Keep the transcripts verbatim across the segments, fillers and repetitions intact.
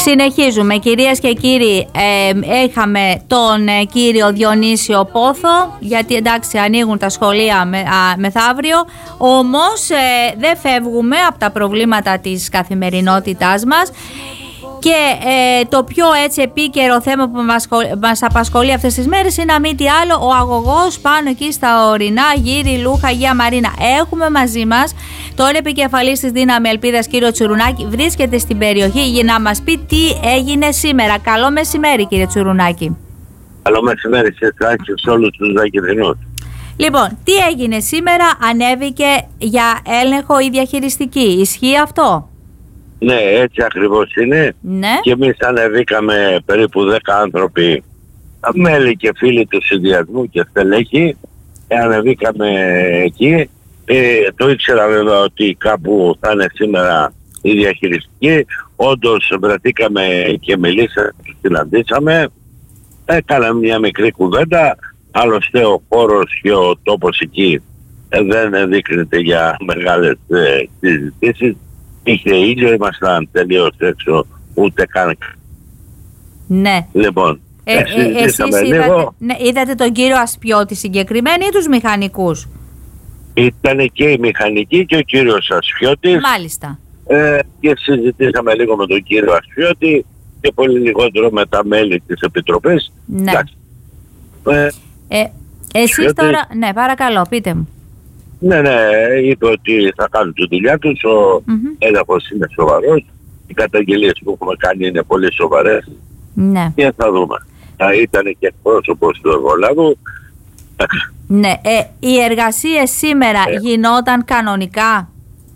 Συνεχίζουμε, κυρίες και κύριοι. ε, Είχαμε τον ε, κύριο Διονύσιο Πόθο, γιατί εντάξει ανοίγουν τα σχολεία με, α, μεθαύριο. Όμως ε, δεν φεύγουμε από τα προβλήματα της καθημερινότητάς μας. Και ε, το πιο έτσι επίκαιρο θέμα που μας, μας απασχολεί αυτές τις μέρες είναι να μην τι άλλο, ο αγωγός πάνω εκεί στα ορεινά Γύρι, Λούχα, Αγία Μαρίνα. Έχουμε μαζί μας τον επικεφαλής της Δύναμη Ελπίδας, κύριο Τσουρουνάκη, βρίσκεται στην περιοχή για να μας πει τι έγινε σήμερα. Καλό μεσημέρι, κύριε Τσουρουνάκη. Καλό μεσημέρι σε εσάς και σε όλους τους Δακηδινούς. Λοιπόν, τι έγινε σήμερα? Ανέβηκε για έλεγχο η διαχειριστική. Ισχύει αυτό? Ναι, έτσι ακριβώς είναι. Ναι. Και εμείς ανεβήκαμε περίπου δέκα άνθρωποι, μέλη και φίλοι του συνδυασμού και στελέχη. Ανεβήκαμε εκεί. Ε, το ήξερα βέβαια ότι κάπου θα είναι σήμερα η διαχειριστική. Όντως βρεθήκαμε και μιλήσαμε, συναντήσαμε. Έκαναμε μια μικρή κουβέντα. Άλλωστε ο χώρος και ο τόπος εκεί δεν ενδείκνεται για μεγάλες ε, συζητήσεις. Είχε ήλιο, ήμασταν τελείως έξω, ούτε καν. Ναι. Λοιπόν, ε, ε, εσείς είδατε, ναι, είδατε τον κύριο Ασπιώτη συγκεκριμένη ή τους μηχανικούς? Ήταν και η μηχανική και ο κύριος Ασπιώτης. Μάλιστα. Ε, και συζητήσαμε λίγο με τον κύριο Ασπιώτη και πολύ λιγότερο με τα μέλη της Επιτροπής. Ναι. Ε, ε, εσείς Ασπιώτης, τώρα, ναι παρακαλώ πείτε μου. Ναι, ναι, είπε ότι θα κάνουν τη δουλειά τους, ο mm-hmm. έλεγχος είναι σοβαρός, οι καταγγελίες που έχουμε κάνει είναι πολύ σοβαρές. Ναι. Και θα δούμε. Θα ήταν και εκπρόσωπος του εργολάβου. Ναι, ε, οι εργασίες σήμερα ε. γινόταν κανονικά?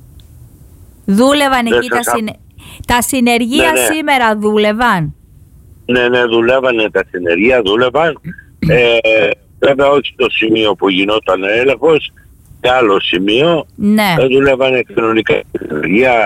Δούλευαν εκεί τα, συνε... τα συνεργεία ναι, ναι. σήμερα δούλευαν? Ναι, ναι, δουλεύανε τα συνεργεία, δούλευαν. ε, βέβαια όχι στο σημείο που γινόταν έλεγχος, σε άλλο σημείο. Ναι. Δούλευαν κανονικά συνεργεία.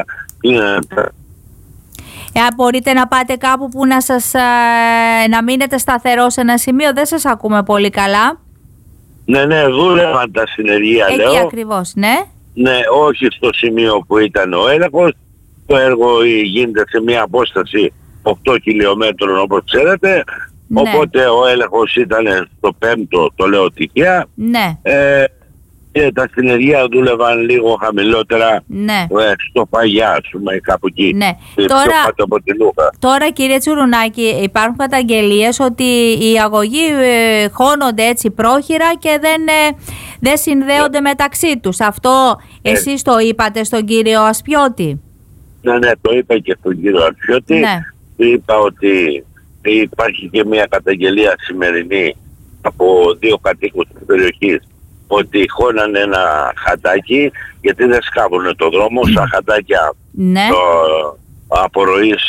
Ε, μπορείτε να πάτε κάπου που να σας ε, να μείνετε σταθερό σε ένα σημείο? Δεν σας ακούμε πολύ καλά. Ναι, ναι, δούλευαν τα συνεργεία, εκεί λέω. Εκεί ακριβώς, ναι. Ναι, όχι στο σημείο που ήταν ο έλεγχος. Το έργο γίνεται σε μια απόσταση οκτώ χιλιόμετρων όπως ξέρετε. Ναι. Οπότε ο έλεγχος ήταν στο πέμπτο, το λέω τυχαία. Ναι. Ε, και τα συνεργεία δούλευαν λίγο χαμηλότερα, ναι. ε, στο Παγιά, ας πούμε, κάπου εκεί. Ναι. Ε, τώρα, από τη Λούχα. τώρα κύριε Τσουρουνάκη, υπάρχουν καταγγελίες ότι οι αγωγοί ε, χώνονται έτσι πρόχειρα και δεν, ε, δεν συνδέονται ναι. μεταξύ τους. Αυτό ε. εσείς το είπατε στον κύριο Ασπιώτη? Ναι, ναι, το είπα και στον κύριο Ασπιώτη. Ναι. Είπα ότι υπάρχει και μια καταγγελία σημερινή από δύο κατοίκους της περιοχής ότι χώνανε ένα χαντάκι γιατί δεν σκάβουνε το δρόμο mm. στα χαντάκια ναι. το, απορροής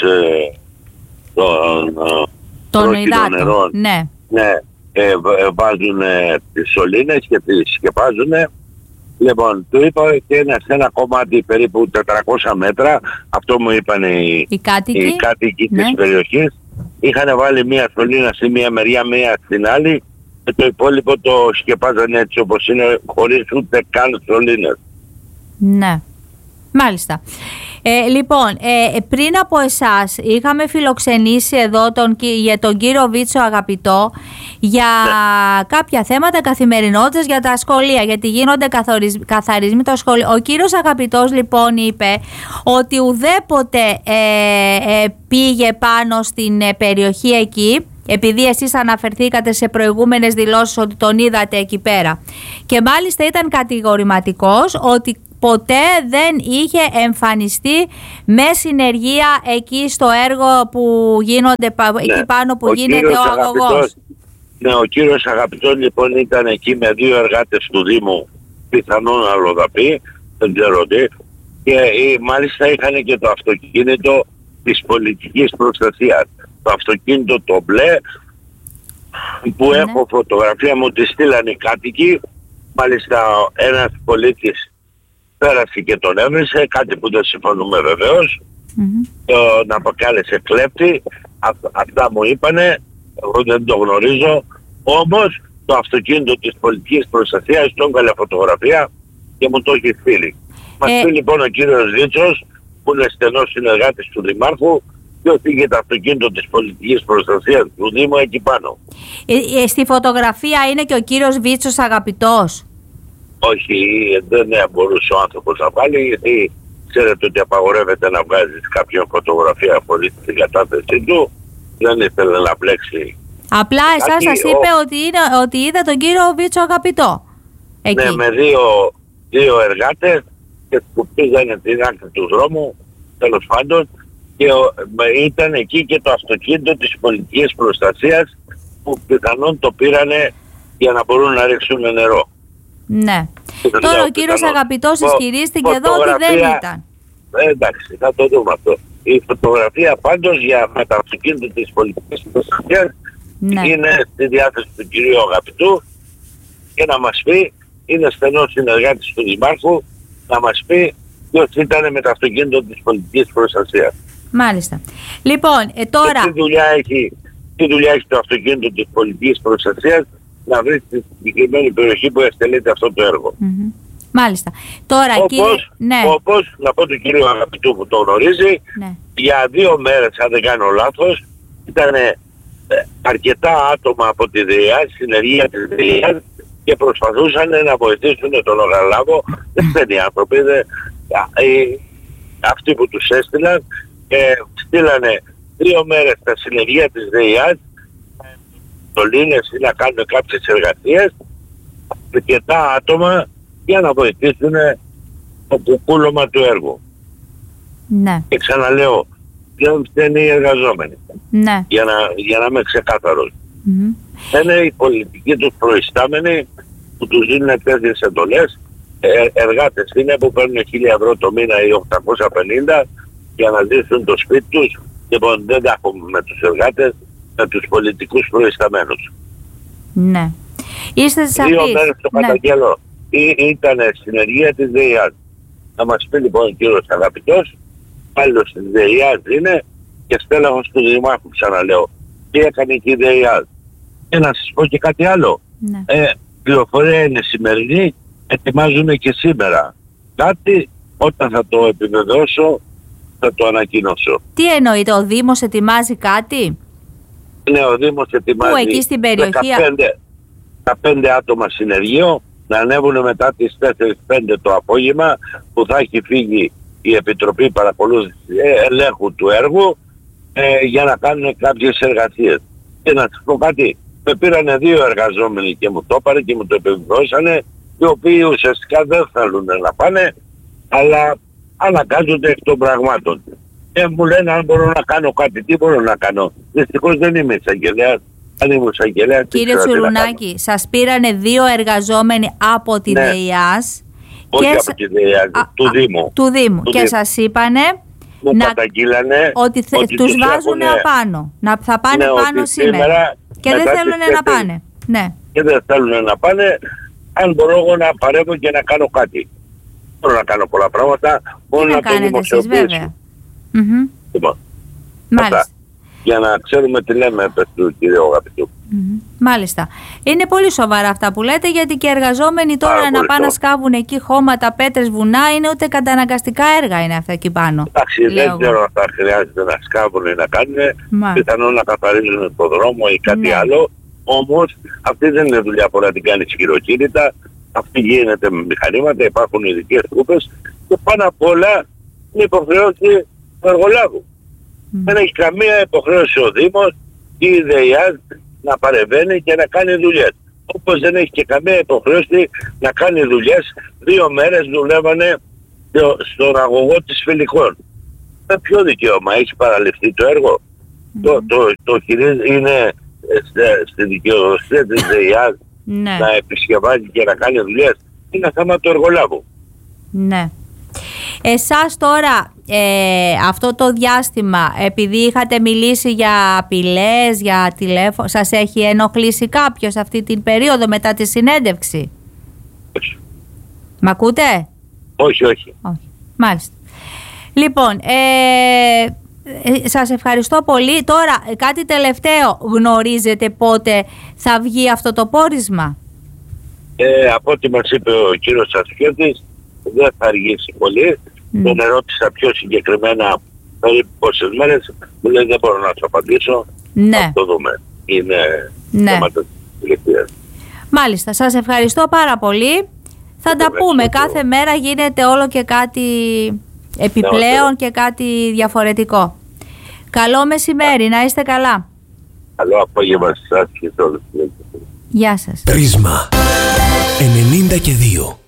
των νερών. Ναι, ναι ε, βάζουν τις σωλήνες και τις σκεπάζουν. Λοιπόν, του είπα και ένα, σε ένα κομμάτι περίπου τετρακόσια μέτρα, αυτό μου είπαν οι, οι κάτοικοι, οι κάτοικοι ναι. της περιοχής, είχαν βάλει μία σωλήνα στη μία μεριά, μία στην άλλη και το υπόλοιπο το σκεπάζανε έτσι όπως είναι, χωρίς ούτε καν σωλήνες. Ναι, μάλιστα. Ε, λοιπόν, ε, πριν από εσάς είχαμε φιλοξενήσει εδώ τον, για τον κύριο Βίτσο Αγαπητό για ναι. κάποια θέματα καθημερινότητας για τα σχολεία, γιατί γίνονται καθαρισμοί των σχολείων. Ο κύριος Αγαπητός λοιπόν είπε ότι ουδέποτε ε, ε, πήγε πάνω στην ε, περιοχή εκεί, επειδή εσείς αναφερθήκατε σε προηγούμενες δηλώσεις ότι τον είδατε εκεί πέρα, και μάλιστα ήταν κατηγορηματικός ότι ποτέ δεν είχε εμφανιστεί με συνεργεία εκεί στο έργο που γίνονται, ναι. εκεί πάνω που ο γίνεται ο αγωγός. Ναι, ο κύριος Αγαπητός λοιπόν ήταν εκεί με δύο εργάτες του Δήμου, πιθανόν αλλοδαπή, δεν ξέρω τι, και ε, μάλιστα είχαν και το αυτοκίνητο της πολιτικής προστασίας. Το αυτοκίνητο το μπλε που ναι. έχω φωτογραφία μου, τη στείλανε οι κάτοικοι, μάλιστα ένας πολίτης πέρασε και τον έβρισε, κάτι που δεν συμφωνούμε βεβαίως, mm-hmm. τον αποκάλεσε κλέπτη, Α, αυτά μου είπανε, εγώ δεν το γνωρίζω, όμως το αυτοκίνητο της πολιτικής προστασίας τον έβγαλε φωτογραφία και μου το έχει στείλει. Ε... Μας πει λοιπόν ο κύριος Βίτσος, που είναι στενός συνεργάτης του Δημάρχου, ποιος είχε το αυτοκίνητο της πολιτικής προστασίας του Δήμου εκεί πάνω. Ε, ε, στη φωτογραφία είναι και ο κύριος Βίτσος αγαπητός. Όχι, δεν μπορούσε ο άνθρωπος να βάλει, γιατί ξέρετε ότι απαγορεύεται να βγάζεις κάποιον φωτογραφία χωρίς την κατάθεσή του. Δεν ήθελε να μπλέξει. Απλά εσάς σας ο... είπε ότι, είναι, ότι είδε τον κύριο Βίτσο αγαπητό. Εκεί. Ναι, με δύο, δύο εργάτες και που πήγανε την άκρη του δρόμου, τέλος πάντων, και ο, ήταν εκεί και το αυτοκίνητο της πολιτικής προστασίας που πιθανόν το πήρανε για να μπορούν να ρίξουν νερό. Ναι. Τώρα ο κύριος αγαπητός ισχυρίστηκε εδώ ότι δεν ήταν. Ε, εντάξει, θα το δούμε αυτό. Η φωτογραφία πάντως για με το αυτοκίνητο της πολιτικής προστασίας, ναι, είναι στη διάθεση του κυρίου Αγαπητού και να μας πει, είναι στενός συνεργάτης του Δημάρχου, να μας πει ποιος ήταν με το αυτοκίνητο της πολιτικής προστασίας. Μάλιστα. Λοιπόν, ε, τώρα... Τι δουλειά, έχει, τι δουλειά έχει το αυτοκίνητο της πολιτικής προστασίας να βρει στη συγκεκριμένη περιοχή που εκτελείται αυτό το έργο. Mm-hmm. Μάλιστα. Τώρα, όπως, κύριε... ναι. όπως, να πω του κυρίου Αγαπητού που το γνωρίζει, ναι, για δύο μέρες, αν δεν κάνω λάθος, ήταν αρκετά άτομα από τη ΔΕΙΑ, συνεργεία της ΔΕΙΑ, και προσπαθούσαν να βοηθήσουν τον Ογαλάβο. Δεν φταίνει οι άνθρωποι, δε, ε, αυτοί που τους έστειλαν, ε, στείλανε δύο μέρες στα συνεργεία της ΔΕΙΑ, τολίνες ή να κάνουν κάποιες εργασίες, αρκετά άτομα για να βοηθήσουν το κουκούλωμα του έργου. Ναι. Και ξαναλέω, δεν φταίνει οι εργαζόμενοι. Ναι. Για να, για να είμαι ξεκάθαρος. Mm-hmm. Είναι οι πολιτικοί τους προϊστάμενοι που τους δίνουν τέτοιες εντολές. Ε, εργάτες είναι που παίρνουν χίλια ευρώ το μήνα ή οκτακόσια πενήντα για να ζήσουν το σπίτι τους. Λοιπόν, δεν τα έχουμε με τους εργάτες, με τους πολιτικούς προϊσταμένους. Ναι. Είστε σαφείς. Δύο μέρες το ναι. καταγγέλω. Ή, ήταν συνεργεία της ΔΕΙΑ. Να μας πει λοιπόν ο κύριος Αγαπητός, άλλος της ΔΕΙΑ είναι και στέλεχος του Δημάρχου, ξαναλέω. Τι έκανε και η ΔΕΙΑ. Και να σας πω και κάτι άλλο. Ναι. Ε, πληροφορία είναι σημερινή, ετοιμάζουν και σήμερα. Κάτι, όταν θα το επιβεβαιώσω, θα το ανακοινώσω. Τι εννοείται, ο Δήμος ετοιμάζει κάτι? Ναι, ο Δήμος ετοιμάζει. Πού, εκεί στην περιοχή? δεκαπέντε, δεκαπέντε άτομα συνεργείο, να ανέβουν μετά τις τέσσερις πέντε το απόγευμα, που θα έχει φύγει η Επιτροπή Παρακολούθησης Ελέγχου του Έργου, ε, για να κάνουν κάποιες εργασίες. Και να σας πω κάτι, με πήρανε δύο εργαζόμενοι και μου το έπαρε και μου το επιβεβαιώσανε, οι οποίοι ουσιαστικά δεν θέλουν να πάνε, αλλά αναγκάζονται εκ των πραγμάτων. Και μου λένε αν μπορώ να κάνω κάτι, τι μπορώ να κάνω. Δυστυχώς δεν είμαι εισαγγελέας. Αν είμαι εισαγγελέας... Κύριε Τσουρλουνάκη, σας πήρανε δύο εργαζόμενοι από τη ναι. ΔΕΙΑΣ. Όχι και από τη ΔΕΙΑΣ, του α, Δήμου. Του Δήμου. Του και Δήμου. σας είπανε μου να... ότι, θε... ότι τους βάζουν έχουνε... απάνω. Να θα πάνε ναι, πάνω σήμερα. σήμερα. Και δεν θέλουν να πάνε. Ναι. Και δεν θέλουν να πάνε. Αν μπορώ εγώ να παρέμβω και να κάνω κάτι. Μπορώ να κάνω πολλά πράγματα. Μόνο να το δημοσιοποιήσω. Mm-hmm. Λοιπόν, μάλιστα. Αυτά. Για να ξέρουμε τι λέμε πες του κύριου Αγαπητού. Mm-hmm. Μάλιστα. Είναι πολύ σοβαρά αυτά που λέτε, γιατί και εργαζόμενοι τώρα Άρα, να πάνε να σκάβουν εκεί χώματα, πέτρες, βουνά, είναι ούτε καταναγκαστικά έργα είναι αυτά εκεί πάνω. Εντάξει, δεν ξέρω αν θα χρειάζεται να σκάβουν ή να κάνουν, πιθανόν να καθαρίζουν το δρόμο ή κάτι ναι. άλλο. Όμως αυτή δεν είναι δουλειά που να την κάνει χειροκίνητα. Αυτή γίνεται με μηχανήματα, υπάρχουν ειδικές κούπες και πάνω απ' όλα είναι υποχρεώση του εργολάβου. Mm. Δεν έχει καμία υποχρέωση ο Δήμος ή η ΔΕΙΑ να παρεμβαίνει και να κάνει δουλειές. Όπως δεν έχει και καμία υποχρέωση να κάνει δουλειές. Δύο μέρες δουλεύανε στον αγωγό της Φιλικών. Με ποιο δικαίωμα έχει παραληφθεί το έργο? Mm. Το, το, το χειρίζει είναι στη δικαιοδοσία της ΔΕΙΑ ναι. να επισκευάζει και να κάνει δουλειές. Είναι θέμα του εργολάβου. Ναι. Εσάς τώρα ε, αυτό το διάστημα, επειδή είχατε μιλήσει για απειλές, για τηλέφωνο, σας έχει ενοχλήσει κάποιος αυτή την περίοδο μετά τη συνέντευξη? Όχι. Μ' ακούτε? Όχι, όχι. όχι. Μάλιστα. Λοιπόν, ε, ε, σας ευχαριστώ πολύ. Τώρα κάτι τελευταίο, γνωρίζετε πότε θα βγει αυτό το πόρισμα? Ε, από ό,τι μας είπε ο κύριος Σασφιώτης, δεν θα αργήσει πολύ. Mm. Τον ερώτησα πιο συγκεκριμένα περίπου πόσες μέρες, μου λέει δεν μπορώ να σου απαντήσω. Ναι. Θα το δούμε. Είναι ναι. θέματα της ηλικίας. Μάλιστα, σας ευχαριστώ πάρα πολύ. Θα τα πούμε, κάθε μέρα γίνεται όλο και κάτι επιπλέον και κάτι διαφορετικό. Καλό μεσημέρι, να είστε καλά. Καλό απόγευμα σας και σε όλους. Γεια σας. Πρίσμα ενενήντα και δύο.